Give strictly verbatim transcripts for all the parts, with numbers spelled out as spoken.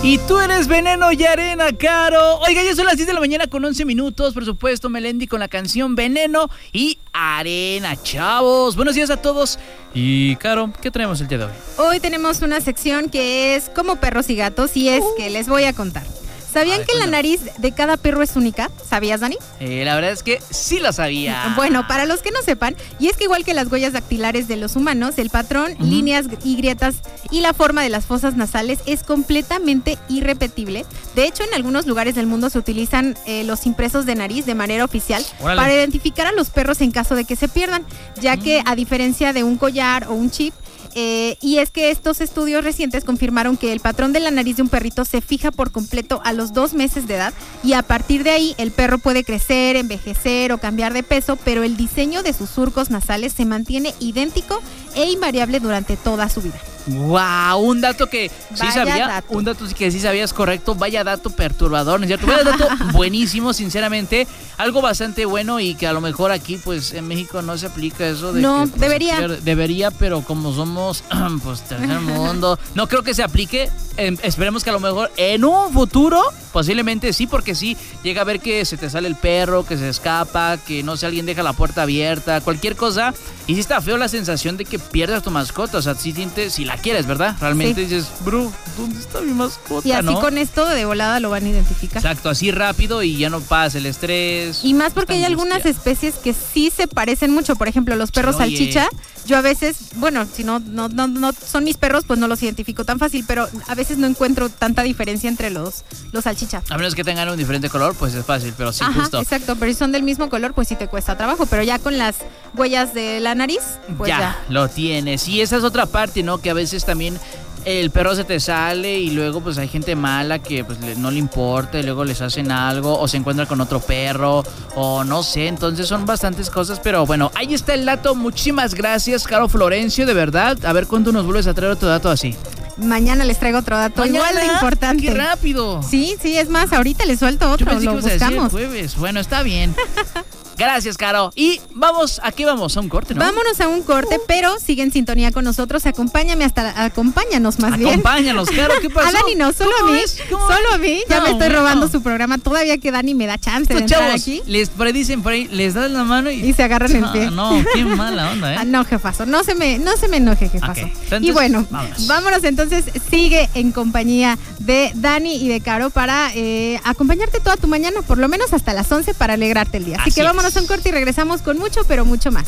Y tú eres Veneno y Arena, Caro. Oiga, ya son las diez de la mañana con once minutos. Por supuesto, Melendi con la canción Veneno y Arena, chavos. Buenos días a todos. Y, Caro, ¿qué tenemos el día de hoy? Hoy tenemos una sección que es como perros y gatos, y es uh. que les voy a contar. ¿Sabían ver, que la nariz de cada perro es única? ¿Sabías, Dani? Eh, la verdad es que sí lo sabía. Bueno, para los que no sepan, y es que igual que las huellas dactilares de los humanos, el patrón, uh-huh. líneas y grietas y la forma de las fosas nasales es completamente irrepetible. De hecho, en algunos lugares del mundo se utilizan eh, los impresos de nariz de manera oficial Órale. para identificar a los perros en caso de que se pierdan, ya uh-huh. que a diferencia de un collar o un chip, Eh, y es que estos estudios recientes confirmaron que el patrón de la nariz de un perrito se fija por completo a los dos meses de edad, y a partir de ahí el perro puede crecer, envejecer o cambiar de peso, pero el diseño de sus surcos nasales se mantiene idéntico e invariable durante toda su vida. Wow, un dato que sí Vaya sabía, dato. un dato que sí sabías, correcto. Vaya dato perturbador, ¿no es cierto? Vaya dato buenísimo, sinceramente, algo bastante bueno, y que a lo mejor aquí, pues, en México no se aplica eso de no, que, pues, debería. Debería, pero como somos, pues, tercer mundo, no creo que se aplique. Eh, esperemos que a lo mejor en un futuro, posiblemente sí, porque sí, llega a ver que se te sale el perro, que se escapa, que no sé, alguien deja la puerta abierta, cualquier cosa, y sí está feo la sensación de que pierdas tu mascota. O sea, sí sientes, si la quieres, ¿verdad? Realmente sí. dices, bro, ¿dónde está mi mascota? Y así, ¿no? Con esto de volada lo van a identificar. Exacto, así rápido, y ya no pasa el estrés. Y más porque hay angustia. Algunas especies que sí se parecen mucho. Por ejemplo, los perros Oye. salchicha. Yo a veces, bueno, si no, no, no, no son mis perros, pues no los identifico tan fácil, pero a veces no encuentro tanta diferencia entre los, los salchicha. A menos que tengan un diferente color, pues es fácil, pero sí, Ajá, justo. Exacto, pero si son del mismo color, pues sí te cuesta trabajo, pero ya con las huellas de la nariz, pues ya. Ya, lo tienes. Y esa es otra parte, ¿no? Que a veces también el perro se te sale, y luego pues hay gente mala que pues no le importa, y luego les hacen algo, o se encuentran con otro perro, o no sé. Entonces son bastantes cosas, pero bueno, ahí está el dato. Muchísimas gracias, Caro Florencio, de verdad. A ver cuándo nos vuelves a traer otro dato así. Mañana les traigo otro dato. Mañana, igual de importante. ¡Qué rápido! Sí, sí, es más, ahorita les suelto otro. Yo pensé lo que ibas buscamos. a decir el jueves. Bueno, está bien. Gracias, Caro. Y vamos, ¿a qué vamos? A un corte, ¿no? Vámonos a un corte, pero sigue en sintonía con nosotros. Acompáñame hasta, acompáñanos más bien. Acompáñanos, Caro, ¿qué pasó? A Dani no, solo a mí. Solo a mí. Ya no, me estoy bueno. robando su programa. Todavía que Dani me da chance Estos de entrar chavos, aquí. Les predicen por ahí, les das la mano y... Y se agarran el pie. No, no, qué mala onda, ¿eh? Ah, no, jefazo, no se me, no se me enoje, jefazo. Okay. Entonces, y bueno, vámonos. vámonos entonces, sigue en compañía de Dani y de Caro para eh, acompañarte toda tu mañana, por lo menos hasta las once, para alegrarte el día. Así, Así que vámonos es. a un corte y regresamos con mucho, pero mucho más.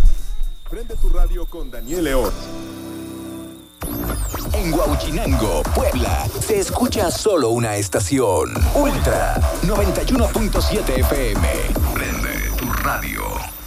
Prende tu radio con Daniel León. En Huauchinango, Puebla, se escucha solo una estación. Ultra noventa y uno punto siete F M. Prende tu radio.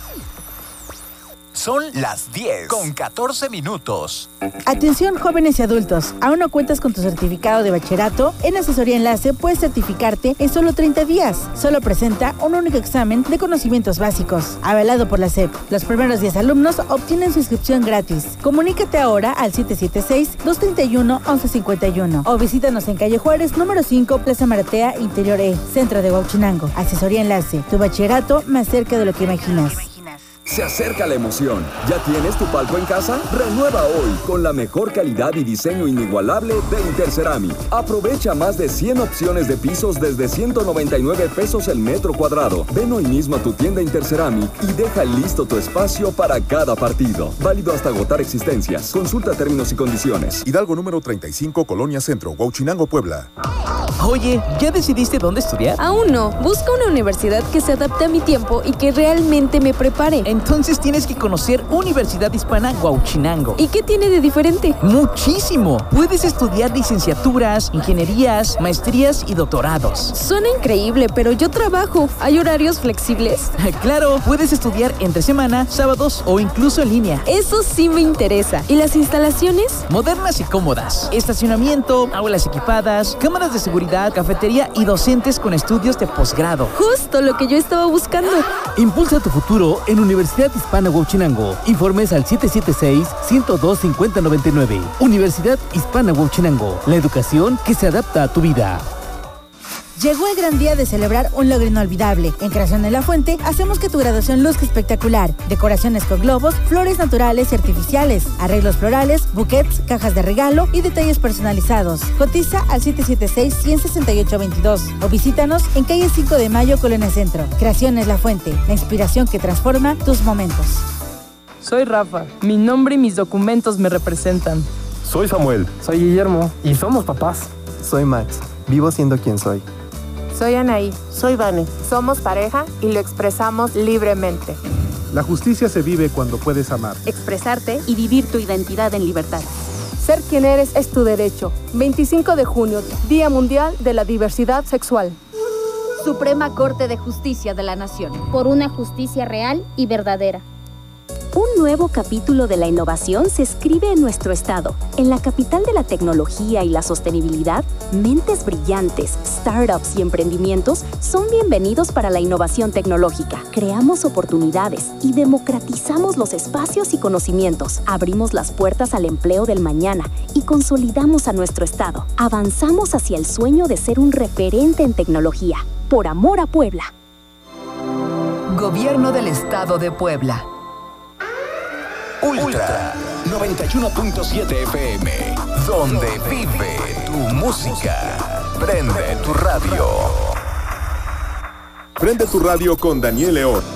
Son las diez con catorce minutos. Atención, jóvenes y adultos. ¿Aún no cuentas con tu certificado de bachillerato? En Asesoría Enlace puedes certificarte en solo treinta días. Solo presenta un único examen de conocimientos básicos, avalado por la S E P. Los primeros diez alumnos obtienen su inscripción gratis. Comunícate ahora al siete siete seis, dos tres uno, once cincuenta y uno o visítanos en Calle Juárez, número cinco, Plaza Maratea, Interior E, Centro de Huauchinango. Asesoría Enlace, tu bachillerato más cerca de lo que imaginas. Se acerca la emoción. ¿Ya tienes tu palco en casa? Renueva hoy con la mejor calidad y diseño inigualable de Interceramic. Aprovecha más de cien opciones de pisos desde ciento noventa y nueve pesos el metro cuadrado. Ven hoy mismo a tu tienda Interceramic y deja listo tu espacio para cada partido. Válido hasta agotar existencias. Consulta términos y condiciones. Hidalgo número treinta y cinco, Colonia Centro, Huauchinango, Puebla. Oye, ¿ya decidiste dónde estudiar? Aún no. Busco una universidad que se adapte a mi tiempo y que realmente me prepare. Entonces tienes que conocer Universidad Hispana Huauchinango. ¿Y qué tiene de diferente? Muchísimo. Puedes estudiar licenciaturas, ingenierías, maestrías y doctorados. Suena increíble, pero yo trabajo. ¿Hay horarios flexibles? Claro, puedes estudiar entre semana, sábados o incluso en línea. Eso sí me interesa. ¿Y las instalaciones? Modernas y cómodas. Estacionamiento, aulas equipadas, cámaras de seguridad, cafetería y docentes con estudios de posgrado. Justo lo que yo estaba buscando. Impulsa tu futuro en Universidad Hispana Huauchinango. Informes al siete siete seis, uno cero dos, cinco cero nueve nueve. Universidad Hispana Huauchinango. La educación que se adapta a tu vida. Llegó el gran día de celebrar un logro inolvidable. En Creación en la Fuente hacemos que tu graduación luzca espectacular. Decoraciones con globos, flores naturales y artificiales, arreglos florales, buquets, cajas de regalo y detalles personalizados. Cotiza al siete siete seis, uno seis ocho, dos dos o visítanos en calle cinco de Mayo, Colonia Centro. Creación en la Fuente, la inspiración que transforma tus momentos. Soy Rafa. Mi nombre y mis documentos me representan. Soy Samuel. Soy Guillermo. Y somos papás. Soy Max. Vivo siendo quien soy. Soy Anaí. Soy Vane. Somos pareja y lo expresamos libremente. La justicia se vive cuando puedes amar, expresarte y vivir tu identidad en libertad. Ser quien eres es tu derecho. veinticinco de junio, Día Mundial de la Diversidad Sexual. Suprema Corte de Justicia de la Nación. Por una justicia real y verdadera. Un nuevo capítulo de la innovación se escribe en nuestro estado. En la capital de la tecnología y la sostenibilidad, mentes brillantes, startups y emprendimientos son bienvenidos para la innovación tecnológica. Creamos oportunidades y democratizamos los espacios y conocimientos. Abrimos las puertas al empleo del mañana y consolidamos a nuestro estado. Avanzamos hacia el sueño de ser un referente en tecnología. Por amor a Puebla. Gobierno del Estado de Puebla. Ultra noventa y uno punto siete F M, donde vive tu música. Prende tu radio. Prende tu radio con Daniel León.